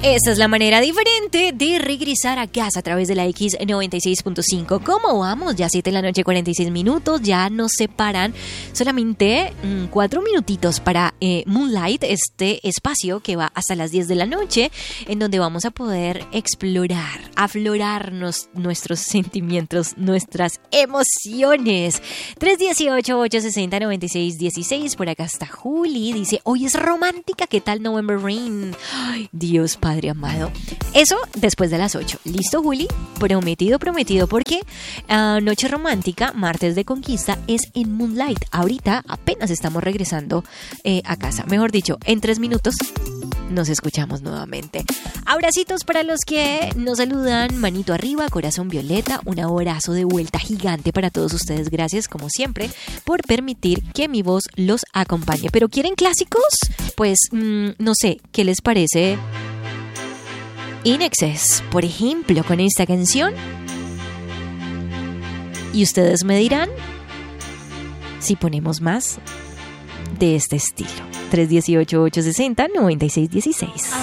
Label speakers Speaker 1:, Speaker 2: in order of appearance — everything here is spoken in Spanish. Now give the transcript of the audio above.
Speaker 1: Esa es la manera diferente de regresar a casa a través de la X96.5. ¿Cómo vamos? Ya 7 de la noche, 46 minutos. Ya nos separan solamente 4 minutitos para Moonlight, este espacio que va hasta las 10 de la noche, en donde vamos a poder explorar, aflorarnos nuestros sentimientos, nuestras emociones. 318-860-9616. Por acá está Juli. Dice, hoy es romántica. ¿Qué tal November Rain? Ay, Dios Padre amado. Eso después de las 8. ¿Listo, Juli? Prometido, porque Noche Romántica, martes de conquista, es en Moonlight. Ahorita apenas estamos regresando a casa. Mejor dicho, en 3 minutos nos escuchamos nuevamente. Abracitos para los que nos saludan. Manito arriba, corazón violeta. Un abrazo de vuelta gigante para todos ustedes. Gracias, como siempre, por permitir que mi voz los acompañe. ¿Pero quieren clásicos? Pues, no sé, ¿qué les parece? In Excess, por ejemplo, con esta canción. Y ustedes me dirán si ponemos más de este estilo. 318-860-9616.